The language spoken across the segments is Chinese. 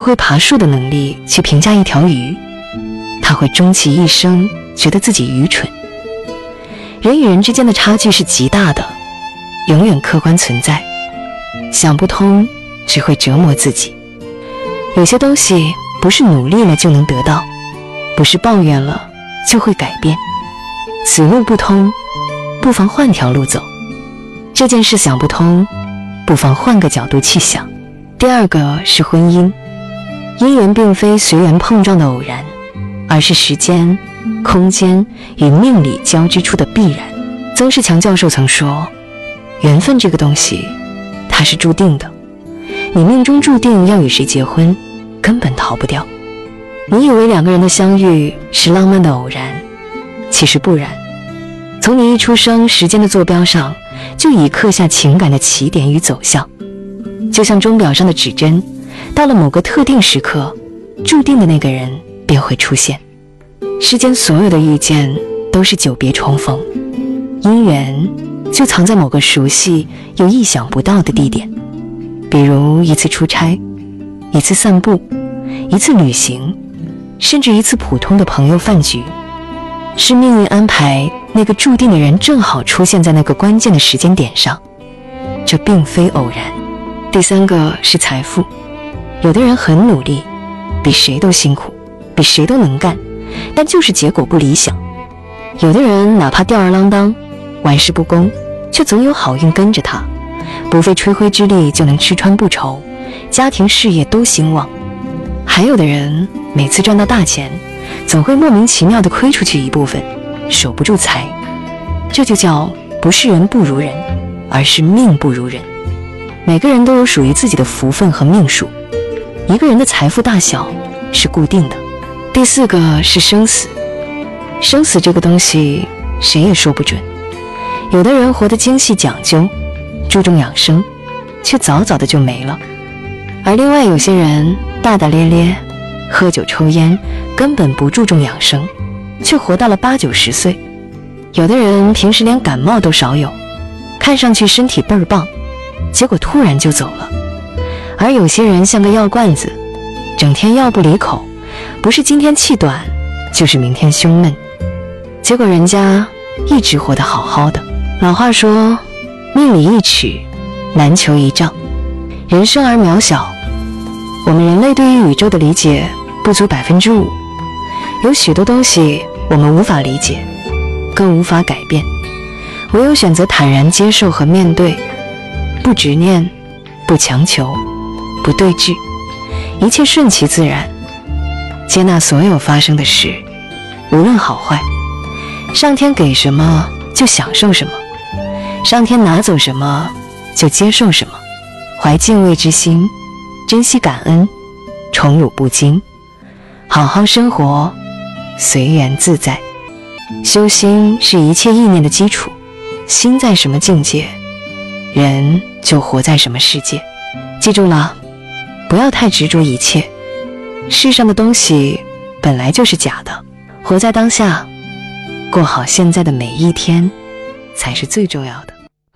会爬树的能力去评价一条鱼，他会终其一生觉得自己愚蠢。人与人之间的差距是极大的，永远客观存在。想不通只会折磨自己。有些东西不是努力了就能得到，不是抱怨了就会改变。此路不通，不妨换条路走。这件事想不通，不妨换个角度去想。第二个是婚姻，姻缘并非随缘碰撞的偶然，而是时间、空间与命理交织出的必然。曾仕强教授曾说，缘分这个东西它是注定的，你命中注定要与谁结婚，根本逃不掉。你以为两个人的相遇是浪漫的偶然，其实不然。从你一出生，时间的坐标上就已刻下情感的起点与走向，就像钟表上的指针，到了某个特定时刻，注定的那个人便会出现。世间所有的遇见都是久别重逢，姻缘就藏在某个熟悉又意想不到的地点，比如一次出差，一次散步，一次旅行，甚至一次普通的朋友饭局。是命运安排那个注定的人正好出现在那个关键的时间点上，这并非偶然。第三个是财富，有的人很努力，比谁都辛苦，比谁都能干，但就是结果不理想。有的人哪怕吊儿郎当，玩世不恭，却总有好运跟着他，不费吹灰之力就能吃穿不愁，家庭事业都兴旺。还有的人每次赚到大钱，总会莫名其妙地亏出去一部分，守不住财。这就叫不是人不如人，而是命不如人。每个人都有属于自己的福分和命数，一个人的财富大小是固定的。第四个是生死，生死这个东西谁也说不准。有的人活得精细讲究，注重养生，却早早的就没了。而另外有些人大大咧咧，喝酒抽烟，根本不注重养生，却活到了80-90岁。有的人平时连感冒都少有，看上去身体倍儿棒，结果突然就走了。而有些人像个药罐子，整天药不离口，不是今天气短，就是明天胸闷，结果人家一直活得好好的。老话说，命里一尺，难求一丈。人生而渺小，我们人类对于宇宙的理解不足5%，有许多东西我们无法理解，更无法改变，唯有选择坦然接受和面对，不执念，不强求，不对峙，一切顺其自然，接纳所有发生的事，无论好坏。上天给什么就享受什么，上天拿走什么就接受什么，怀敬畏之心，珍惜感恩，宠辱不惊，好好生活，随缘自在。修心是一切意念的基础，心在什么境界，人就活在什么世界。记住了，不要太执着一切，世上的东西本来就是假的，活在当下，过好现在的每一天才是最重要的。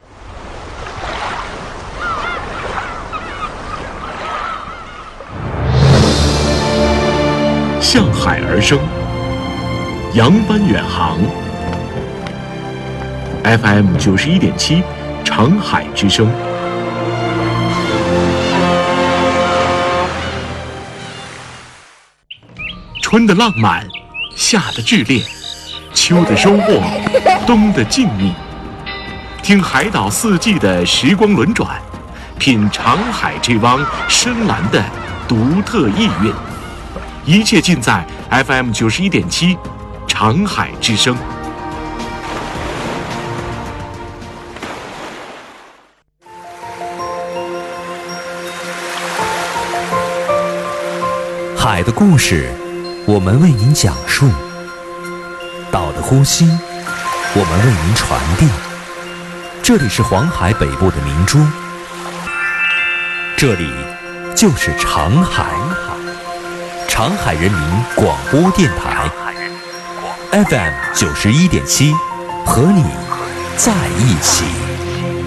向海而生，扬帆远航。FM 91.7，长海之声。春的浪漫，夏的炽烈，秋的收获，冬的静谧。听海岛四季的时光轮转，品长海这汪深蓝的独特意蕴。一切尽在 FM 91.7，长海之声。 海的故事，我们为您讲述；岛的呼吸，我们为您传递。这里是黄海北部的明珠，这里就是长海。长海人民广播电台 FM 91.7，和你在一起。